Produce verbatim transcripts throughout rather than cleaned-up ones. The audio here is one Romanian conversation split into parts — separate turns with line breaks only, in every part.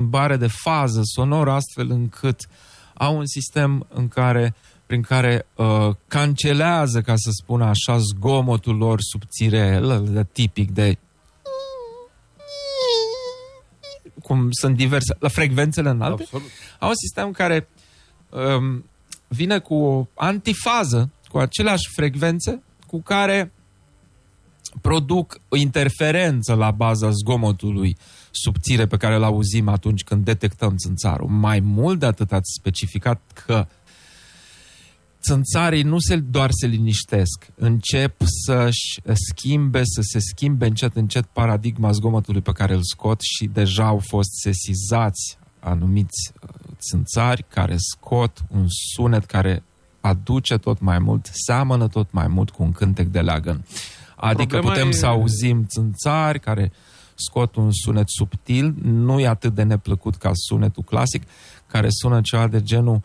schimbare de fază sonoră, astfel încât au un sistem în care, prin care uh, cancelează, ca să spun așa, zgomotul lor subțirel, tipic de cum sunt diverse, la frecvențele înalte. Absolut. Au un sistem care um, vine cu o antifază, cu aceleași frecvențe, cu care produc o interferență la baza zgomotului subțire pe care îl auzim atunci când detectăm țânțarul. Mai mult de atât ați specificat că țânțarii nu se, doar se liniștesc, încep să-și schimbe, să se schimbe încet, încet paradigma zgomotului pe care îl scot și deja au fost sesizați anumiți țânțari care scot un sunet care aduce tot mai mult, seamănă tot mai mult cu un cântec de leagăn. Adică Problema putem e... să auzim țânțari care scot un sunet subtil, nu e atât de neplăcut ca sunetul clasic, care sună ceva de genul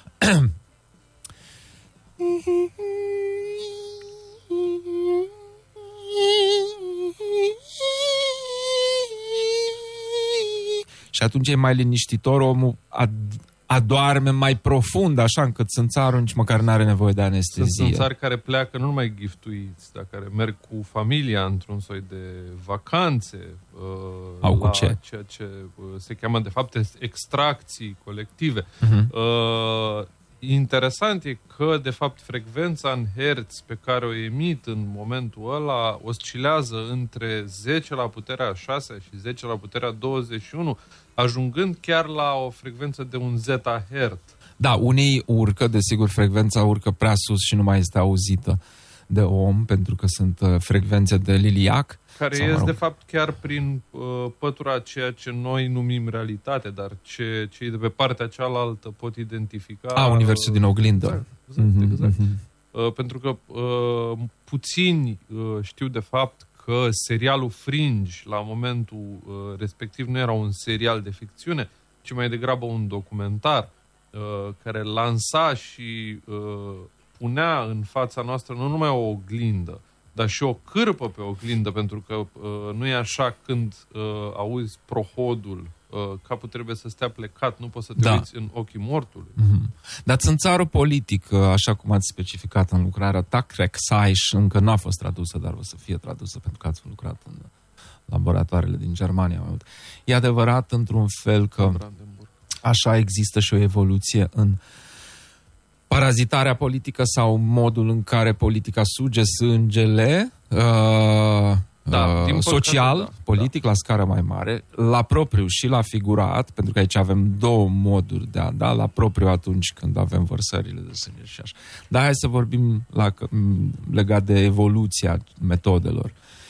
și atunci e mai liniștitor, omul ad- adoarme mai profund, așa încât țânțarul nici măcar nu are nevoie de anestezie.
Sunt țânțari care pleacă nu numai giftuiți, dar care merg cu familia într-un soi de vacanțe. Uh,
Au cu ce?
Ceea ce uh, se cheamă, de fapt, extracții colective. Uh-huh. Uh, interesant e că, de fapt, frecvența în herți pe care o emit în momentul ăla oscilează între zece la puterea șase și zece la puterea douăzeci și unu, ajungând chiar la o frecvență de un zetahertz.
Da, unii urcă, desigur, frecvența urcă prea sus și nu mai este auzită de om, pentru că sunt uh, frecvențe de liliac.
Care ies, de fapt, chiar prin uh, pătura ceea ce noi numim realitate, dar ce cei de pe partea cealaltă pot identifica...
A, universul uh, din oglindă.
Exact, exact.
Mm-hmm,
exact.
mm-hmm.
Uh, pentru că uh, puțini uh, știu, de fapt, că serialul Fringe, la momentul uh, respectiv, nu era un serial de ficțiune, ci mai degrabă un documentar uh, care lansa și uh, punea în fața noastră nu numai o oglindă, dar și o cârpă pe oglindă, pentru că uh, nu e așa când uh, auzi prohodul, uh, capul trebuie să stea plecat, nu poți să te da. uiți în ochii mortului.
Mm-hmm. Dar țânțarul politic, așa cum ați specificat în lucrarea Takrek Saish, încă n-a fost tradusă, dar o să fie tradusă pentru că ați lucrat în laboratoarele din Germania. E adevărat într-un fel că așa există și o evoluție în parazitarea politică sau modul în care politica suge sângele uh,
da,
uh, social,
da,
politic, da. La scară mai mare, la propriu și la figurat, pentru că aici avem două moduri de a da, la propriu atunci când avem vărsările de sânge și așa. Dar hai să vorbim la, legat de evoluția metodelor.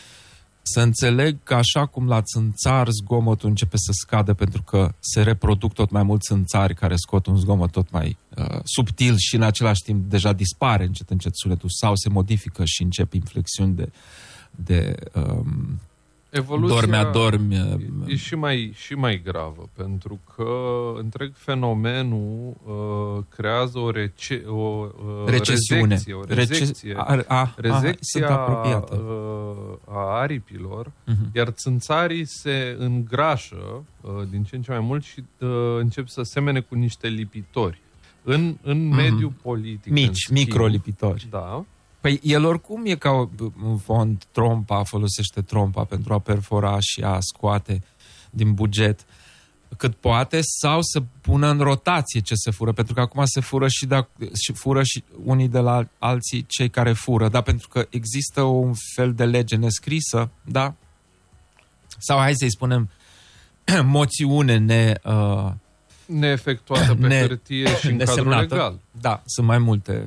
Să înțeleg că așa cum la țânțar zgomotul începe să scadă pentru că se reproduc tot mai mulți țânțari care scot un zgomot tot mai uh, subtil și în același timp deja dispare încet încet sunetul sau se modifică și încep inflexiuni de, de um,
Evoluția
dorme-adormi.
E, e și mai, și mai gravă, pentru că întreg fenomenul uh, creează o, rece, o uh,
recesiune.
Rezecție, o rezecție,
Rece- a, a,
rezecția
a,
uh, a aripilor,
uh-huh.
iar țânțarii se îngrașă uh, din ce în ce mai mult și uh, încep să semene cu niște lipitori. În, în uh-huh. mediul politic.
Mici, microlipitori.
Da.
Păi el oricum e ca în fond trompa, folosește trompa pentru a perfora și a scoate din buget cât poate sau să pună în rotație ce se fură, pentru că acum se fură și, de, și fură și unii de la alții cei care fură, da, pentru că există un fel de lege nescrisă, da? Sau hai să-i spunem moțiune ne... Uh,
neefectuată pe ne, hârtie și în cadrul legal.
Da, sunt mai multe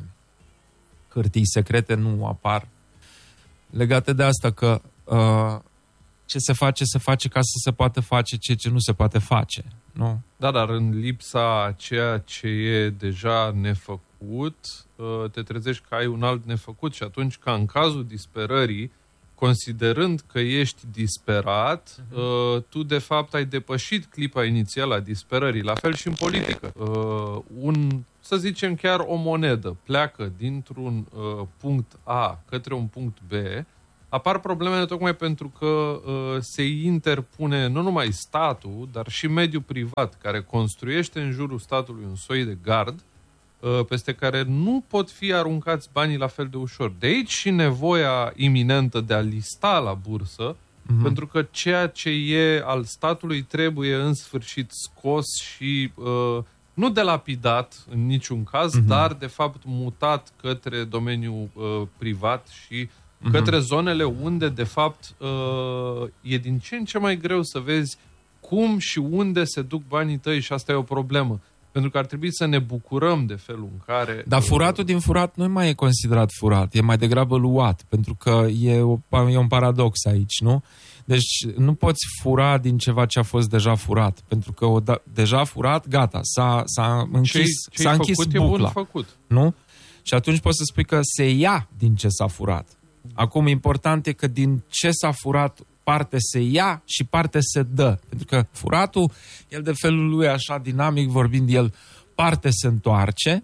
hârtii secrete, nu apar legate de asta că uh, ce se face, se face ca să se poată face ceea ce nu se poate face, nu?
Da, dar în lipsa a ceea ce e deja nefăcut, uh, te trezești că ai un alt nefăcut și atunci, ca în cazul disperării, considerând că ești disperat, uh-huh. uh, tu de fapt ai depășit clipa inițială a disperării. La fel și în politică. Uh, un, să zicem chiar o monedă pleacă dintr-un uh, punct A către un punct B apar problemele tocmai pentru că uh, se interpune nu numai statul, dar și mediul privat, care construiește în jurul statului un soi de gard, uh, peste care nu pot fi aruncați banii la fel de ușor. De aici și nevoia iminentă de a lista la bursă, mm-hmm. pentru că ceea ce e al statului trebuie în sfârșit scos și uh, nu delapidat în niciun caz, mm-hmm. dar de fapt mutat către domeniul uh, privat și către zonele unde, de fapt, uh, e din ce în ce mai greu să vezi cum și unde se duc banii tăi și asta e o problemă. Pentru că ar trebui să ne bucurăm de felul în care...
Dar furatul din furat nu mai e considerat furat, e mai degrabă luat, pentru că e, o, e un paradox aici, nu? Deci nu poți fura din ceva ce a fost deja furat, pentru că o da, deja furat, gata, s-a, s-a închis, s-a închis bucla.
Făcut.
Nu? Și atunci poți să spui că se ia din ce s-a furat. Acum, important e că din ce s-a furat, parte se ia și parte se dă. Pentru că furatul, el de felul lui așa dinamic vorbind, el parte se întoarce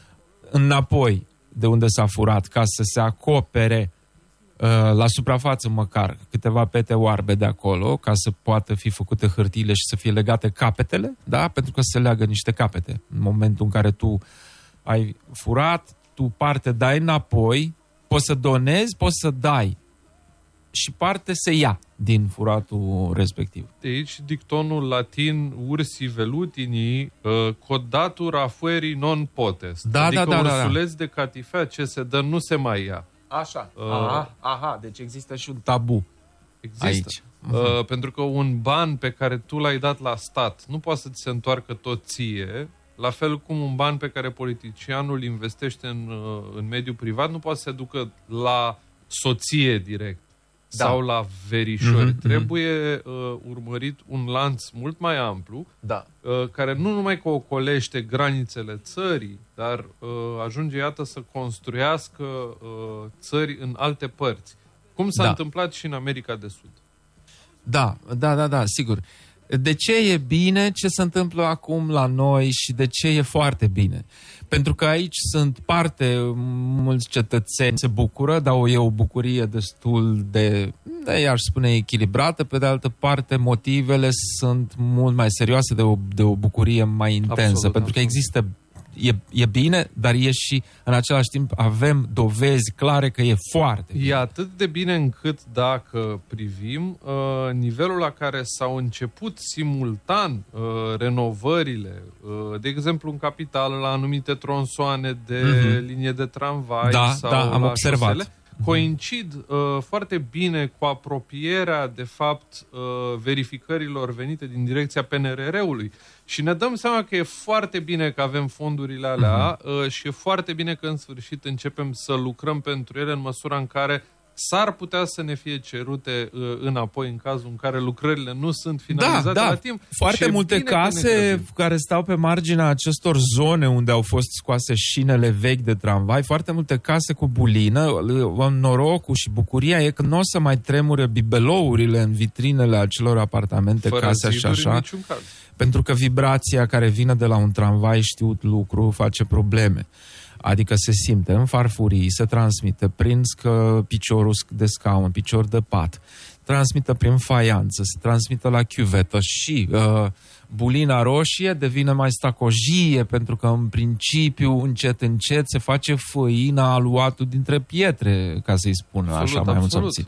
înapoi de unde s-a furat, ca să se acopere uh, la suprafață măcar câteva pete oarbe de acolo, ca să poată fi făcute hârtiile și să fie legate capetele, da? Pentru că se leagă niște capete. În momentul în care tu ai furat, tu parte dai înapoi, poți să donezi, poți să dai și parte se ia din furatul respectiv.
De aici dictonul latin ursi velutinii, uh, codatur fueri non potest.
Da,
adică
da, da,
ursuleț
da.
de catifea ce se dă nu se mai ia.
Așa.
Uh,
aha, aha, deci există și un tabu.
Există.
Aici.
Uh-huh. Uh, pentru că un ban pe care tu l-ai dat la stat nu poate să ți se întoarcă tot ție, la fel cum un ban pe care politicianul investește în, în mediul privat nu poate să se ducă la soție direct, da. Sau la verișori. Mm-hmm, Trebuie uh, urmărit un lanț mult mai amplu,
da.
uh, care nu numai că ocolește granițele țării, dar uh, ajunge, iată, să construiască uh, țări în alte părți. Cum s-a da. întâmplat și în America de Sud.
Da, da, da, da, sigur. De ce e bine ce se întâmplă acum la noi și de ce e foarte bine? Pentru că aici sunt parte, mulți cetățeni se bucură, dar e o bucurie destul de, de i-aș spune, echilibrată. Pe de altă parte, motivele sunt mult mai serioase de o, de o bucurie mai intensă. Absolut, pentru că există, e, e bine, dar e și, în același timp, avem dovezi clare că e foarte bine.
E atât de bine încât, dacă privim, uh, nivelul la care s-au început simultan uh, renovările, uh, de exemplu, în capitală, la anumite tronsoane de mm-hmm. linie de tramvai
da,
sau
da, am
la
observat.
șosele, coincid uh, foarte bine cu apropierea, de fapt, uh, verificărilor venite din direcția P N R R-ului. Și ne dăm seama că e foarte bine că avem fondurile alea uh-huh. uh, și e foarte bine că în sfârșit începem să lucrăm pentru ele în măsura în care s-ar putea să ne fie cerute uh, înapoi în cazul în care lucrările nu sunt finalizate
da, da.
la timp.
Foarte multe case care stau pe marginea acestor zone unde au fost scoase șinele vechi de tramvai, foarte multe case cu bulină, norocul și bucuria e că nu o să mai tremure bibelourile în vitrinele acelor apartamente,
fără
case și așa.
În niciun caz.
Pentru că vibrația care vine de la un tramvai, știut lucru, face probleme. Adică se simte în farfurii, se transmite prin scă, piciorul de scaun, picior de pat, transmită prin faianță, se transmită la chiuvetă și uh, bulina roșie devine mai stacojie, pentru că în principiu, încet, încet, se face făina aluatul dintre pietre, ca să-i spun absolut, așa mai mult puțin.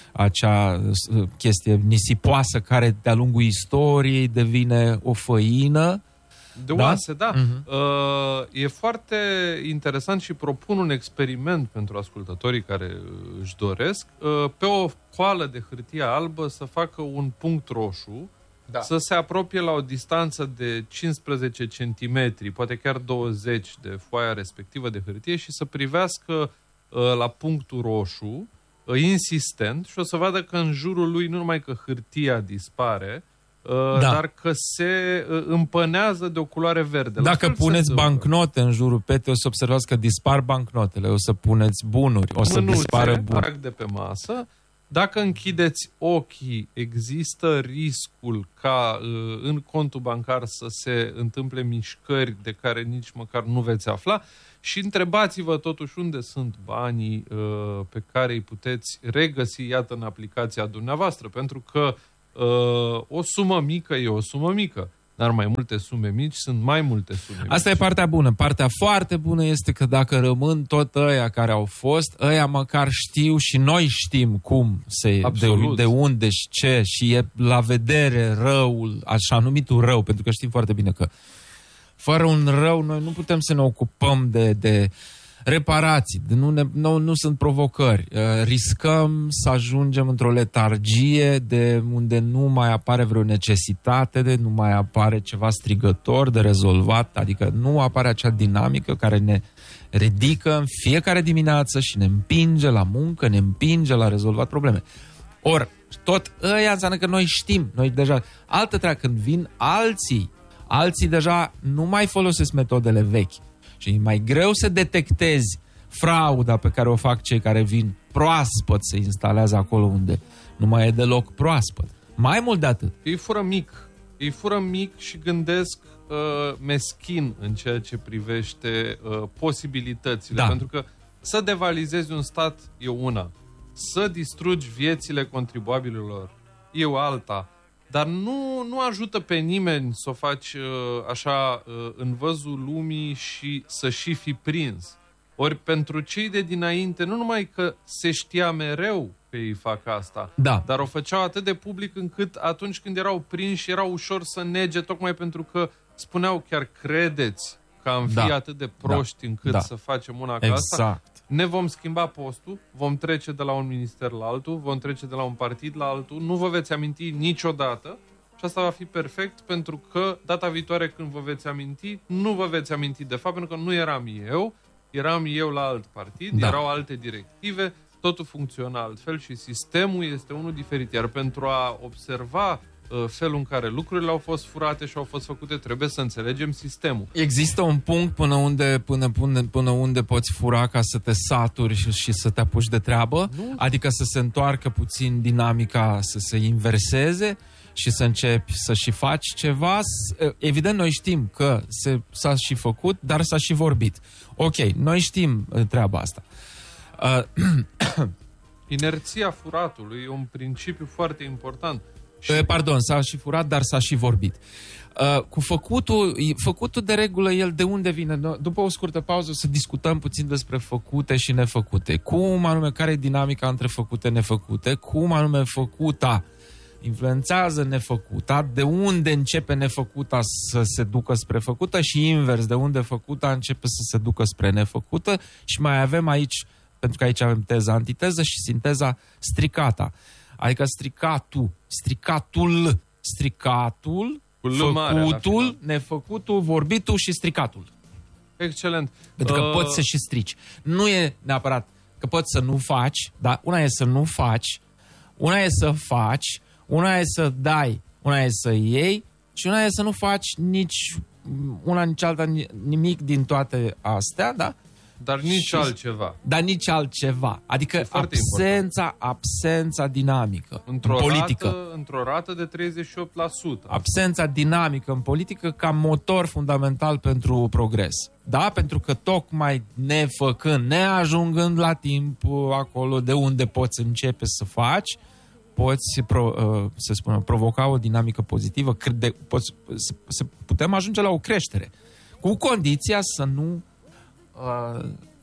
Acea chestie nisipoasă care de-a lungul istoriei devine o făină.
De oase, da. da. Uh-huh. Uh, e foarte interesant și propun un experiment pentru ascultătorii care își doresc. Uh, pe o coală de hârtie albă să facă un punct roșu, da. Să se apropie la o distanță de cincisprezece centimetri, poate chiar douăzeci de foaia respectivă de hârtie și să privească uh, la punctul roșu insistent și o să vadă că în jurul lui nu numai că hârtia dispare, da. dar că se împănează de o culoare verde.
Dacă puneți bancnote în jurul petei, o să observați că dispar bancnotele, o să puneți bunuri, o să
Mânuțe,
dispară bunuri.
trag de pe masă, Dacă închideți ochii, există riscul ca în contul bancar să se întâmple mișcări de care nici măcar nu veți afla și întrebați-vă totuși unde sunt banii pe care îi puteți regăsi, iată, în aplicația dumneavoastră, pentru că o sumă mică e o sumă mică. Dar mai multe sume mici sunt mai multe sume mici.
Asta e partea bună. Partea foarte bună este că dacă rămân tot ăia care au fost, ăia măcar știu și noi știm cum se, de, de unde și ce, și e la vedere răul, așa numitul rău, pentru că știm foarte bine că fără un rău noi nu putem să ne ocupăm de, de reparații, de nu, ne, nu, nu sunt provocări. Riscăm să ajungem într-o letargie de unde nu mai apare vreo necesitate, de nu mai apare ceva strigător de rezolvat, adică nu apare acea dinamică care ne ridică în fiecare dimineață și ne împinge la muncă, ne împinge la rezolvat probleme. Ori, tot ăia înseamnă că noi știm, noi deja, altă treabă, când vin alții, alții deja nu mai folosesc metodele vechi. Și e mai greu să detectezi frauda pe care o fac cei care vin proaspăt se instalează acolo unde nu mai e deloc proaspăt. Mai mult de atât.
Ei fură mic. Ei fură mic și gândesc uh, meschin în ceea ce privește uh, posibilitățile.
Da.
Pentru că să devalizezi un stat e una. Să distrugi viețile contribuabililor e o alta. Dar nu, nu ajută pe nimeni să o faci uh, așa uh, în văzul lumii și să și fi prins. Ori pentru cei de dinainte, nu numai că se știa mereu că ei fac asta,
da.
dar o făceau atât de public încât atunci când erau prinși era ușor să nege, tocmai pentru că spuneau chiar credeți că am fi
da.
atât de proști
da.
încât
da.
să facem una ca
exact.
asta. Ne vom schimba postul, vom trece de la un minister la altul, vom trece de la un partid la altul, nu vă veți aminti niciodată și asta va fi perfect pentru că data viitoare când vă veți aminti, nu vă veți aminti de fapt, pentru că nu eram eu, eram eu la alt partid,
da.
erau alte directive, totul funcționa altfel și sistemul este unul diferit. Iar pentru a observa felul în care lucrurile au fost furate și au fost făcute, trebuie să înțelegem sistemul.
Există un punct până unde, până, până, până unde poți fura ca să te saturi și, și să te apuci de treabă? Nu. Adică să se întoarcă puțin dinamica, să se inverseze și să începi să și faci ceva. Evident, noi știm că se, s-a și făcut, dar s-a și vorbit. Ok, noi știm treaba asta. Uh,
Inerția furatului e un principiu foarte important.
Și... Pardon, s-a și furat, dar s-a și vorbit. Uh, cu făcutul, făcutul de regulă, el de unde vine? După o scurtă pauză să discutăm puțin despre făcute și nefăcute. Cum anume, care e dinamica între făcute nefăcute? Cum anume făcuta influențează nefăcuta? De unde începe nefăcuta să se ducă spre făcută și invers, de unde făcuta începe să se ducă spre nefăcută? Și mai avem aici, pentru că aici avem teza, antiteză și sinteza stricata. Adică stricatul, stricatul, stricatul, făcutul, nefăcutul, vorbitul și stricatul.
Excelent.
Pentru că
uh...
poți să și strici. Nu e neapărat că poți să nu faci, dar una e să nu faci, una e să faci, una e să dai, una e să iei și una e să nu faci nici una, nici alta, nimic din toate astea, da?
Dar nici
și,
altceva.
Dar nici altceva. Adică absența, important. absența dinamică
într-o
în politică.
Rată, într-o rată de treizeci și opt la sută.
Absența dinamică în politică ca motor fundamental pentru progres. Da? Pentru că tocmai nefăcând, neajungând la timp acolo de unde poți începe să faci, poți, pro, să spunem, provoca o dinamică pozitivă, de, poți, să, să putem ajunge la o creștere. Cu condiția să nu Uh,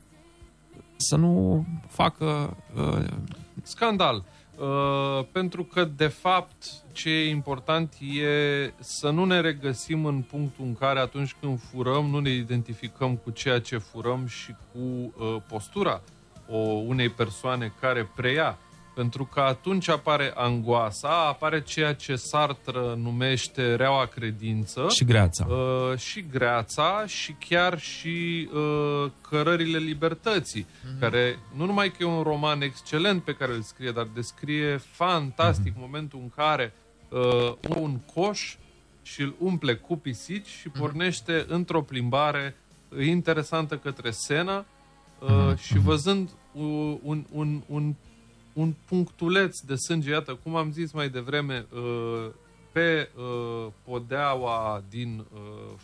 să nu facă uh...
scandal. Uh, pentru că, de fapt, ce e important e să nu ne regăsim în punctul în care atunci când furăm, nu ne identificăm cu ceea ce furăm și cu uh, postura o, unei persoane care preia. Pentru că atunci apare angoasa, apare ceea ce Sartre numește reaua credință.
Și greața.
Uh, și greața și chiar și uh, Cărările libertății, mm-hmm. care nu numai că e un roman excelent pe care îl scrie, dar descrie fantastic mm-hmm. momentul în care uh, un coș și îl umple cu pisici și mm-hmm. pornește într-o plimbare interesantă către Sena uh, mm-hmm. și văzând un, un, un un punctuleț de sânge, iată, cum am zis mai devreme, uh, pe uh, podeaua din uh,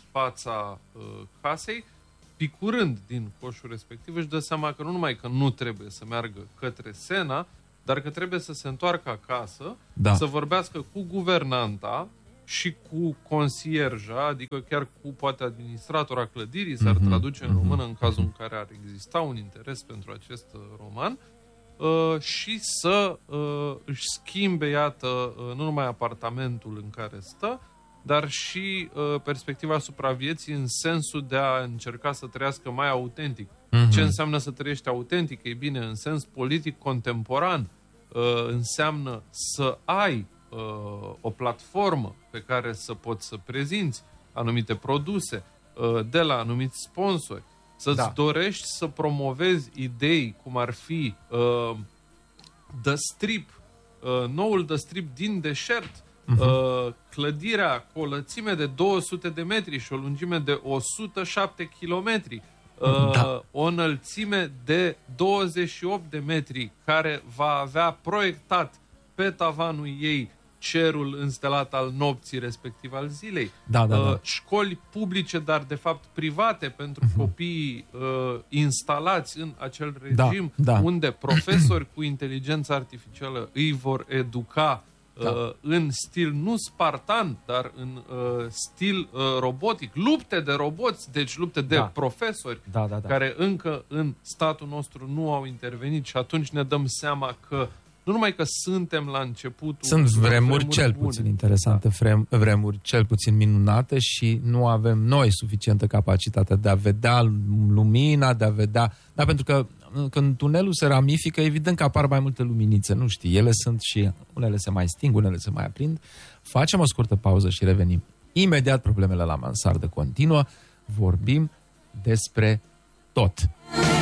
fața uh, casei, picurând din coșul respectiv, își dă seama că nu numai că nu trebuie să meargă către Sena, dar că trebuie să se întoarcă acasă,
da.
să vorbească cu guvernanta și cu consierja, adică chiar cu, poate, administratora clădirii, s-ar mm-hmm. traduce în română în cazul în care ar exista un interes pentru acest uh, roman, uh, și să uh, își schimbe, iată, uh, nu numai apartamentul în care stă, dar și uh, perspectiva asupra vieții în sensul de a încerca să trăiască mai autentic. Mm-hmm. Ce înseamnă să trăiești autentic? Ei bine, în sens politic contemporan, uh, înseamnă să ai uh, o platformă pe care să poți să prezinți anumite produse uh, de la anumiți sponsori, să-ți da. dorești să promovezi idei cum ar fi uh, The Strip, uh, noul The Strip din deșert, uh-huh. clădirea cu o lățime de două sute de metri și o lungime de o sută șapte kilometri, da. o înălțime de douăzeci și opt de metri, care va avea proiectat pe tavanul ei cerul înstelat al nopții, respectiv al zilei.
Da, da, da.
Școli publice, dar de fapt private, pentru uh-huh. copiii uh, instalați în acel regim, da, da. unde profesori cu inteligență artificială îi vor educa da. uh, în stil nu spartan, dar în uh, stil uh, robotic. Lupte de roboți, deci lupte de da. profesori,
da, da, da.
care încă în statul nostru nu au intervenit, și atunci ne dăm seama că nu numai că suntem la începutul...
Sunt vremuri, vremuri cel
bune.
puțin interesante, da. vremuri cel puțin minunate, și nu avem noi suficientă capacitate de a vedea lumina, de a vedea... Da, pentru că când tunelul se ramifică, evident că apar mai multe luminițe, nu știi, ele sunt și unele se mai sting, unele se mai aprind. Facem o scurtă pauză și revenim. Imediat problemele la mansardă continuă, vorbim despre tot.